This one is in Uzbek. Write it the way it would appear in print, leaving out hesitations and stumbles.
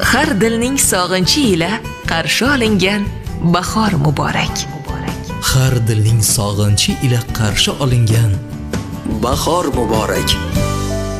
Har dilning sog'inchi ila qarshi olingan bahor muborak. Har dilning sog'inchi ila qarshi olingan bahor muborak.